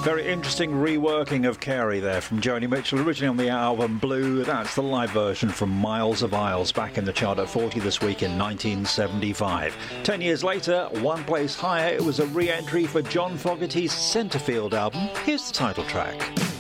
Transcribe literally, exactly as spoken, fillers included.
Very interesting reworking of Carey there from Joni Mitchell, originally on the album Blue. That's the live version from Miles of Isles, back in the chart at forty this week in nineteen seventy-five. Ten years later, one place higher, it was a re-entry for John Fogerty's Centerfield album. Here's the title track.